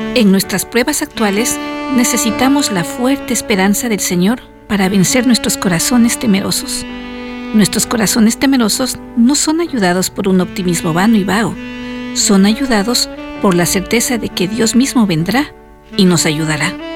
En nuestras pruebas actuales, necesitamos la fuerte esperanza del Señor para vencer nuestros corazones temerosos. Nuestros corazones temerosos no son ayudados por un optimismo vano y vago, son ayudados por la certeza de que Dios mismo vendrá y nos ayudará.